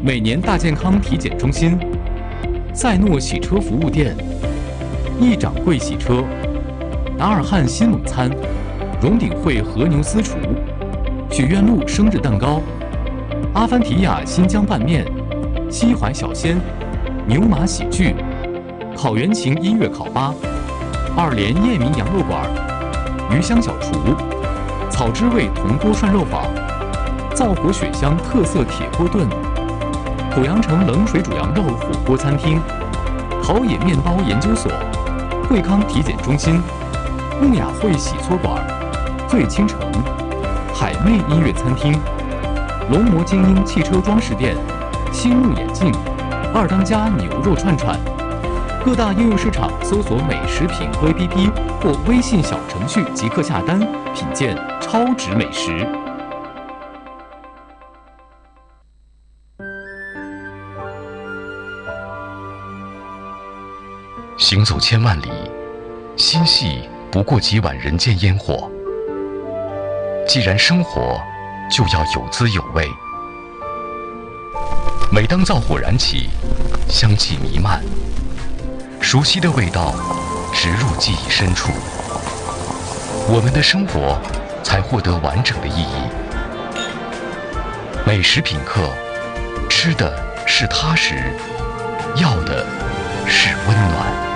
每年大健康体检中心、赛诺洗车服务店、易掌柜洗车、达尔汉新蒙餐、荣鼎汇和牛私厨、许愿路生日蛋糕、阿凡提亚新疆拌面、西淮小鲜、牛马喜剧、烤元琴音乐烤吧、二连叶明羊肉馆、鱼香小厨、草之味铜锅涮肉坊、灶火雪香特色铁锅炖、濮阳城冷水煮羊肉火锅餐厅、陶冶面包研究所、惠康体检中心、穆雅汇洗搓馆、醉倾城、海魅音乐餐厅、龙魔精英汽车装饰店、星目眼镜、二当家牛肉串串。各大应用市场搜索美食品喝 APP 或微信小程序即刻下单，品鉴超值美食。 行走千万里，心系不过几碗人间烟火。既然生活，就要有滋有味。每当灶火燃起，香气弥漫，熟悉的味道植入记忆深处，我们的生活才获得完整的意义。美食品客，吃的是踏实，要的是温暖。